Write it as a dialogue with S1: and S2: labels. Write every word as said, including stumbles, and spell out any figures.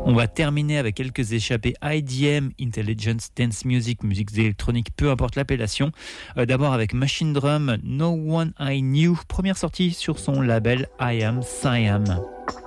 S1: On va terminer avec quelques échappées I D M, Intelligence Dance Music, musique électronique, peu importe l'appellation. Euh, d'abord avec Machine Drum, No One I Knew, première sortie sur son label I Am Siam.